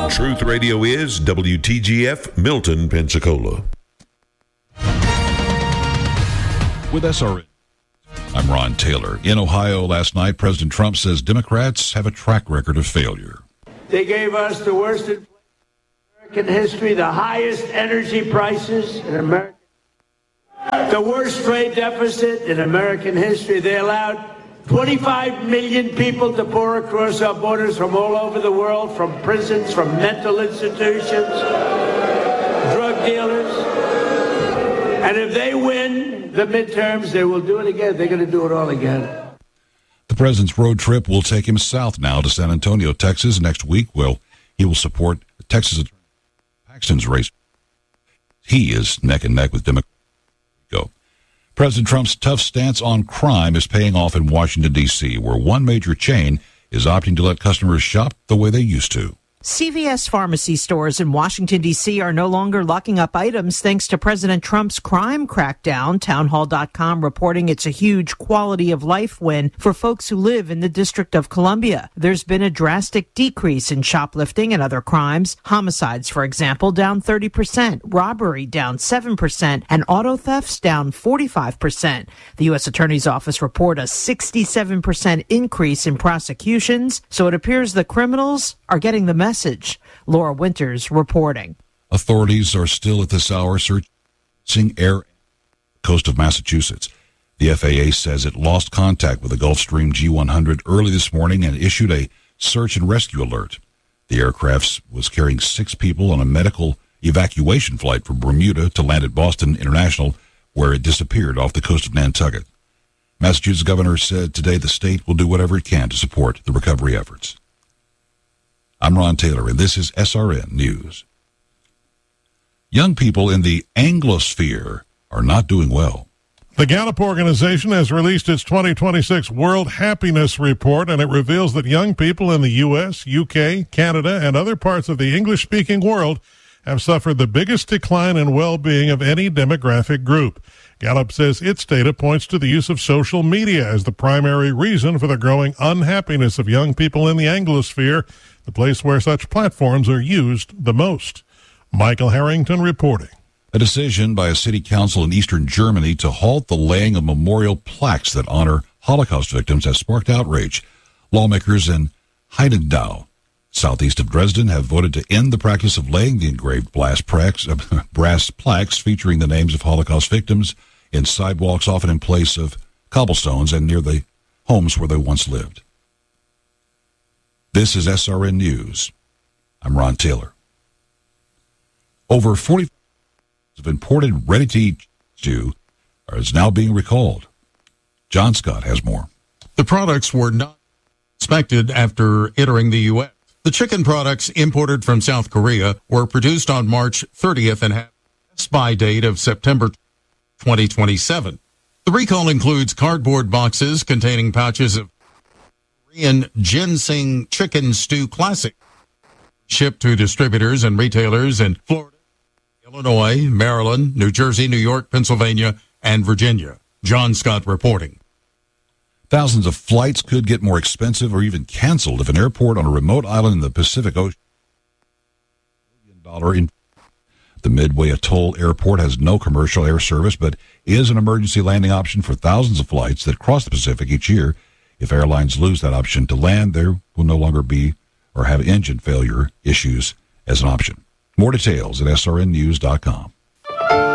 Truth Radio is WTGF Milton, Pensacola. With SRN, I'm Ron Taylor. In Ohio last night, President Trump says Democrats have a track record of failure. They gave us the worst inflation in American history, the highest energy prices in America, the worst trade deficit in American history. They allowed 25 million people to pour across our borders from all over the world, from prisons, from mental institutions, drug dealers. And if they win the midterms, they will do it again. They're going to do it all again. The president's road trip will take him south now to San Antonio, Texas. Next week, he will support Texas Attorney Paxton's race. He is neck and neck with Democrats. President Trump's tough stance on crime is paying off in Washington, D.C., where one major chain is opting to let customers shop the way they used to. CVS pharmacy stores in Washington, D.C. are no longer locking up items thanks to President Trump's crime crackdown. Townhall.com reporting it's a huge quality of life win for folks who live in the District of Columbia. There's been a drastic decrease in shoplifting and other crimes. Homicides, for example, down 30%, robbery down 7%, and auto thefts down 45%. The U.S. Attorney's Office report a 67% increase in prosecutions, so it appears the criminals are getting the message. Laura Winters reporting. Authorities are still at this hour searching air coast of Massachusetts. The FAA says it lost contact with the Gulfstream G100 early this morning and issued a search and rescue alert. The aircraft was carrying 6 people on a medical evacuation flight from Bermuda to land at Boston International, where it disappeared off the coast of Nantucket. Massachusetts governor said today the state will do whatever it can to support the recovery efforts. I'm Ron Taylor, and this is SRN News. Young people in the Anglosphere are not doing well. The Gallup organization has released its 2026 World Happiness Report, and it reveals that young people in the U.S., U.K., Canada, and other parts of the English-speaking world have suffered the biggest decline in well-being of any demographic group. Gallup says its data points to the use of social media as the primary reason for the growing unhappiness of young people in the Anglosphere, the place where such platforms are used the most. Michael Harrington reporting. A decision by a city council in eastern Germany to halt the laying of memorial plaques that honor Holocaust victims has sparked outrage. Lawmakers in Heidenau, southeast of Dresden, have voted to end the practice of laying the engraved brass plaques featuring the names of Holocaust victims in sidewalks, often in place of cobblestones and near the homes where they once lived. This is SRN News. I'm Ron Taylor. Over 40 of imported ready-to-eat stew is now being recalled. John Scott has more. The products were not inspected after entering the U.S. The chicken products imported from South Korea were produced on March 30th and have a best-by date of September 2027. The recall includes cardboard boxes containing pouches of Korean ginseng chicken stew classic, shipped to distributors and retailers in Florida, Illinois, Maryland, New Jersey, New York, Pennsylvania, and Virginia. John Scott reporting. Thousands of flights could get more expensive or even canceled if an airport on a remote island in the Pacific Ocean. The Midway Atoll Airport has no commercial air service, but is an emergency landing option for thousands of flights that cross the Pacific each year. If airlines lose that option to land, there will no longer be or have engine failure issues as an option. More details at srnnews.com.